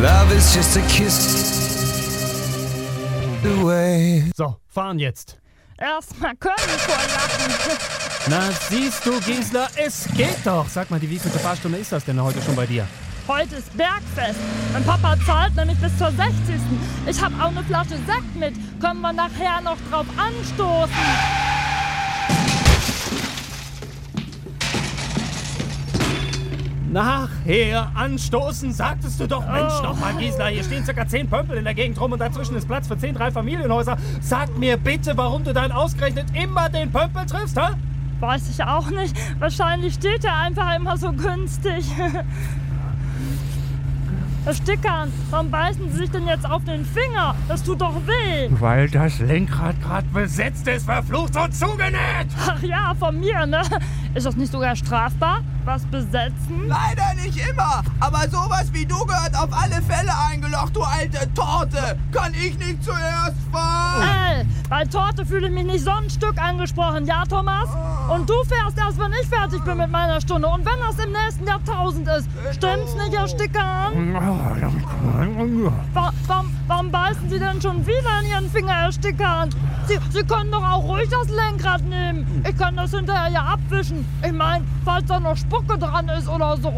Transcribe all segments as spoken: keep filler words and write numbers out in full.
Love is just a kiss away. So, fahren jetzt. Erstmal können vor Lachen. Na, siehst du, Gisela, es geht doch. Sag mal, die wievielte Fahrstunde ist das denn heute schon bei dir? Heute ist Bergfest. Mein Papa zahlt nämlich bis zur sechzigsten Ich habe auch eine Flasche Sekt mit. Können wir nachher noch drauf anstoßen? Nachher anstoßen, sagtest du doch. Mensch, Oh. nochmal, Gisela, hier stehen circa zehn Pömpel in der Gegend rum und dazwischen ist Platz für zehn Dreifamilienhäuser. Sag mir bitte, warum du dann ausgerechnet immer den Pömpel triffst, hä? Weiß ich auch nicht. Wahrscheinlich steht er einfach immer so günstig. Herr Stickern, warum beißen Sie sich denn jetzt auf den Finger? Das tut doch weh. Weil das Lenkrad gerade besetzt ist, verflucht und zugenäht. Ach ja, von mir, ne? Ist das nicht sogar strafbar? Was besetzen? Leider nicht immer, aber sowas wie du gehört auf alle Fälle eingelocht, du alte Torte. Kann ich nicht zuerst fahren? Ey, bei Torte fühle ich mich nicht so ein Stück angesprochen, ja, Thomas? Und du fährst erst, wenn ich fertig bin mit meiner Stunde. Und wenn das im nächsten Jahrtausend ist. Stimmt's nicht, Herr Stickern? Wa warum, warum beißen Sie denn schon wieder in Ihren Finger, Herr Stickern? Sie, Sie können doch auch ruhig das Lenkrad nehmen. Ich kann das hinterher ja abwischen. Ich meine, falls da noch Spucke dran ist oder so.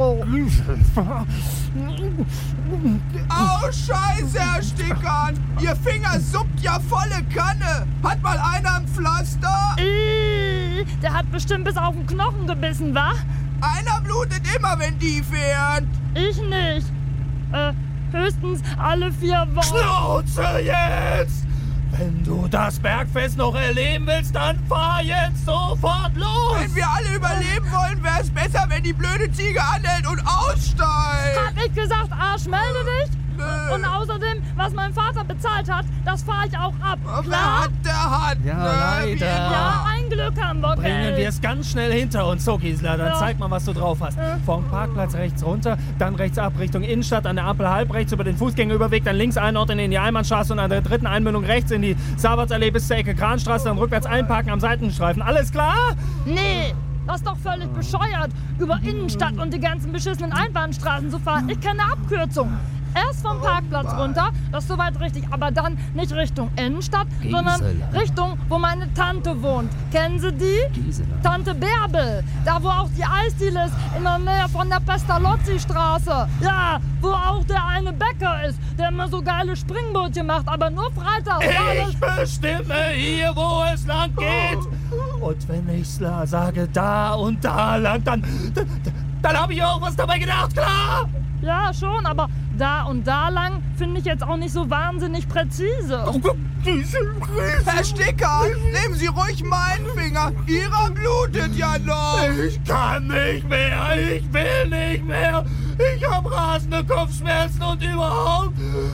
Oh, Scheiße, Herr Stickern. Ihr Finger suppt ja volle Kanne. Hat mal einer ein Pflaster? Ih, der hat bestimmt bis auf den Knochen gebissen, wa? Einer blutet immer, wenn die fährt. Ich nicht. Äh, höchstens alle vier Wochen. Schnauze jetzt! Wenn du das Bergfest noch erleben willst, dann fahr jetzt sofort los! Wenn wir alle überleben wollen, wäre es besser, wenn die blöde Ziege anhält und aussteigt. Hab ich gesagt, Arsch, melde dich? Nö. Und außerdem, was mein Vater bezahlt hat, das fahre ich auch ab. Wer Klar? hat, der hat. Ja, ne? leider. Wie immer. Ja, ein Glück haben wir, Bringen okay. wir es ganz schnell hinter uns. So, Gisela, dann Ja. zeig mal, was du drauf hast. Ja. Vom Parkplatz rechts runter, dann rechts ab Richtung Innenstadt, an der Ampel halb rechts über den Fußgängerüberweg, dann links einordnen in die Einbahnstraße und an der dritten Einmündung rechts in die Sabertsallee bis zur Ecke Kranstraße, dann rückwärts einparken am Seitenstreifen. Alles klar? Nee, das ist doch völlig bescheuert, über Innenstadt und die ganzen beschissenen Einbahnstraßen zu fahren. Ich kenne eine Abkürzung. Erst vom Parkplatz runter, das ist soweit richtig, aber dann nicht Richtung Innenstadt, sondern Richtung, wo meine Tante wohnt. Kennen Sie die? Gisela. Tante Bärbel, da wo auch die Eisdiele ist, in der Nähe von der Pestalozzi-Straße. Ja, wo auch der eine Bäcker ist, der immer so geile Springbrötchen macht, aber nur freitags. Ja, Ich das- bestimme hier, wo es lang geht. Und wenn ich sage, da und da lang, dann, dann, dann habe ich auch was dabei gedacht, klar? ja, schon, aber da und da lang finde ich jetzt auch nicht so wahnsinnig präzise. Herr Stickern, nehmen Sie ruhig meinen Finger. Ihrer blutet ja noch. Ich kann nicht mehr, ich will nicht mehr. Ich habe rasende Kopfschmerzen und überhaupt.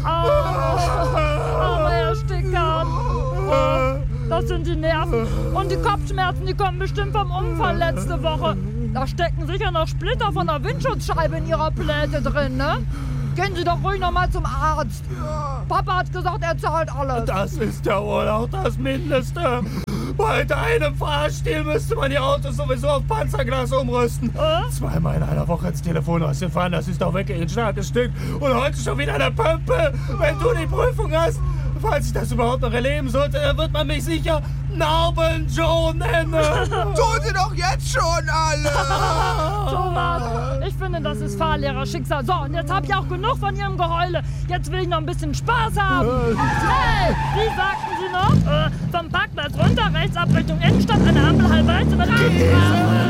Aber Herr Stickern, oh, das sind die Nerven. Und die Kopfschmerzen, die kommen bestimmt vom Unfall letzte Woche. Da stecken sicher noch Splitter von der Windschutzscheibe in Ihrer Pläte drin, ne? Gehen Sie doch ruhig noch mal zum Arzt. Papa hat gesagt, er zahlt alles. Das ist ja wohl auch das Mindeste. Bei deinem Fahrstil müsste man die Autos sowieso auf Panzerglas umrüsten. Äh? Zweimal in einer Woche ins Telefonhäuschen fahren, das ist doch wirklich ein starkes Stück. Und heute schon wieder eine Pömpe. Wenn du die Prüfung hast, falls ich das überhaupt noch erleben sollte, dann wird man mich sicher Narben Joe nennen. Tun Sie doch jetzt schon alle. Thomas, ich finde, das ist Fahrlehrer-Schicksal. So, und jetzt habe ich auch genug von Ihrem Geheule. Jetzt will ich noch ein bisschen Spaß haben. Hey, wie sagten Sie noch? Äh, vom Parkplatz runter, rechts ab Richtung Innenstadt, an der Ampel halb rechts über die Straße.